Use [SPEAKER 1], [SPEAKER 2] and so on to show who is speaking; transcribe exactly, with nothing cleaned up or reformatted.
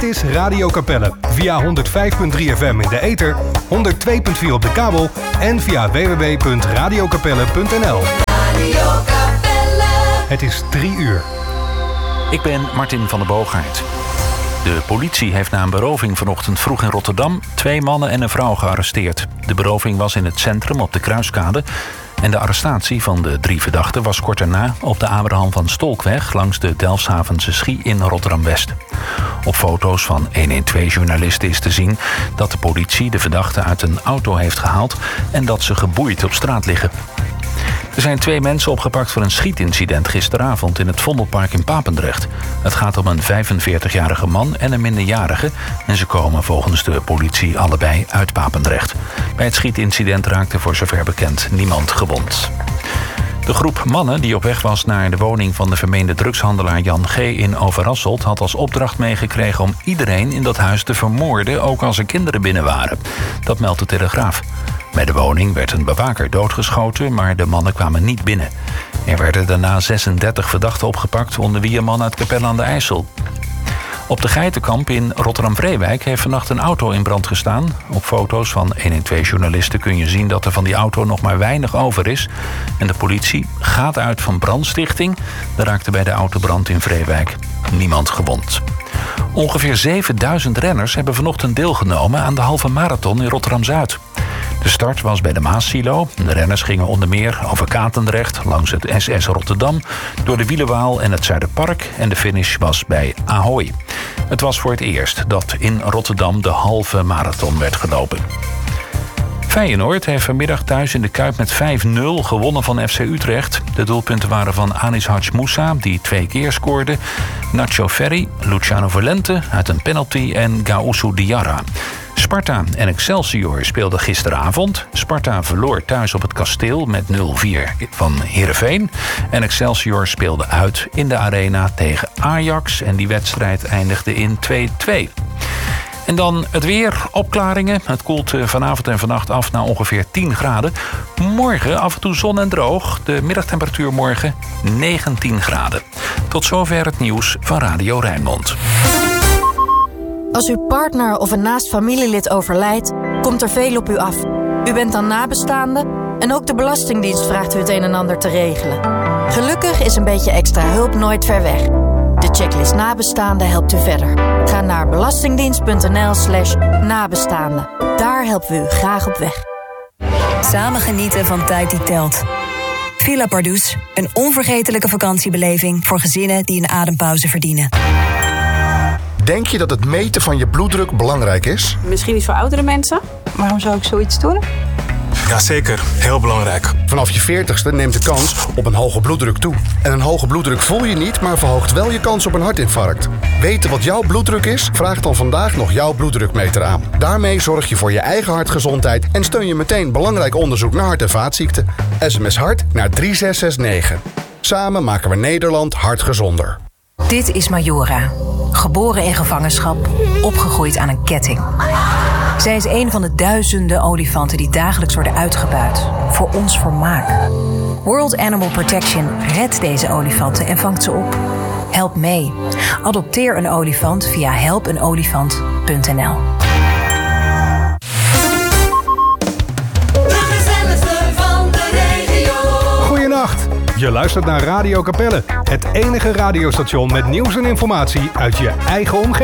[SPEAKER 1] is Radio Capelle. Via honderd vijf komma drie F M in de ether, honderd twee komma vier op de kabel en via w w w punt radio capelle punt n l. Radio Capelle. Het is drie uur.
[SPEAKER 2] Ik ben Martin van der Boogaard. De politie heeft na een beroving vanochtend vroeg in Rotterdam twee mannen en een vrouw gearresteerd. De beroving was in het centrum op de Kruiskade. En de arrestatie van de drie verdachten was kort daarna op de Abraham van Stolkweg langs de Delfshavense Schie in Rotterdam-West. Op foto's van honderdtwaalf-journalisten is te zien dat de politie de verdachten uit een auto heeft gehaald en dat ze geboeid op straat liggen. Er zijn twee mensen opgepakt voor een schietincident gisteravond in het Vondelpark in Papendrecht. Het gaat om een vijfenveertigjarige man en een minderjarige en ze komen volgens de politie allebei uit Papendrecht. Bij het schietincident raakte voor zover bekend niemand gewond. De groep mannen die op weg was naar de woning van de vermeende drugshandelaar Jan G. in Overasselt had als opdracht meegekregen om iedereen in dat huis te vermoorden, ook als er kinderen binnen waren. Dat meldt de Telegraaf. Bij de woning werd een bewaker doodgeschoten, maar de mannen kwamen niet binnen. Er werden daarna zesendertig verdachten opgepakt, onder wie een man uit Capelle aan de IJssel. Op de Geitenkamp in Rotterdam-Vreewijk heeft vannacht een auto in brand gestaan. Op foto's van honderdtwaalf-journalisten kun je zien dat er van die auto nog maar weinig over is. En de politie gaat uit van brandstichting. Er raakte bij de autobrand in Vreewijk niemand gewond. Ongeveer zevenduizend renners hebben vanochtend deelgenomen aan de halve marathon in Rotterdam-Zuid. De start was bij de Maassilo. De renners gingen onder meer over Katendrecht, langs het S S Rotterdam, door de Wielerwaal en het Zuiderpark. En de finish was bij Ahoy. Het was voor het eerst dat in Rotterdam de halve marathon werd gelopen. Feyenoord heeft vanmiddag thuis in de Kuip met vijf nul gewonnen van F C Utrecht. De doelpunten waren van Anis Hadj Moussa, die twee keer scoorde, Nacho Ferri, Luciano Valente uit een penalty en Gaoussou Diarra. Sparta en Excelsior speelden gisteravond. Sparta verloor thuis op het Kasteel met nul vier van Heerenveen. En Excelsior speelde uit in de Arena tegen Ajax. En die wedstrijd eindigde in twee twee. En dan het weer, opklaringen. Het koelt vanavond en vannacht af naar ongeveer tien graden. Morgen af en toe zon en droog. De middagtemperatuur morgen negentien graden. Tot zover het nieuws van Radio Rijnmond.
[SPEAKER 3] Als uw partner of een naast familielid overlijdt, komt er veel op u af. U bent dan nabestaande en ook de Belastingdienst vraagt u het een en ander te regelen. Gelukkig is een beetje extra hulp nooit ver weg. De checklist nabestaande helpt u verder. Ga naar belastingdienst.nl slash nabestaande. Daar helpen we u graag op weg.
[SPEAKER 4] Samen genieten van tijd die telt. Villa Pardoes, een onvergetelijke vakantiebeleving voor gezinnen die een adempauze verdienen.
[SPEAKER 5] Denk je dat het meten van je bloeddruk belangrijk is?
[SPEAKER 6] Misschien niet voor oudere mensen. Waarom zou ik zoiets doen?
[SPEAKER 7] Jazeker, heel belangrijk.
[SPEAKER 5] Vanaf je veertigste neemt de kans op een hoge bloeddruk toe. En een hoge bloeddruk voel je niet, maar verhoogt wel je kans op een hartinfarct. Weten wat jouw bloeddruk is? Vraag dan vandaag nog jouw bloeddrukmeter aan. Daarmee zorg je voor je eigen hartgezondheid en steun je meteen belangrijk onderzoek naar hart- en vaatziekten. S M S hart naar drie zes zes negen. Samen maken we Nederland hartgezonder.
[SPEAKER 4] Dit is Majora. Geboren in gevangenschap, opgegroeid aan een ketting. Zij is een van de duizenden olifanten die dagelijks worden uitgebuit. Voor ons vermaak. World Animal Protection redt deze olifanten en vangt ze op. Help mee. Adopteer een olifant via help een olifant punt n l.
[SPEAKER 1] Goedenacht. Je luistert naar Radio Capelle, het enige radiostation met nieuws en informatie uit je eigen omgeving.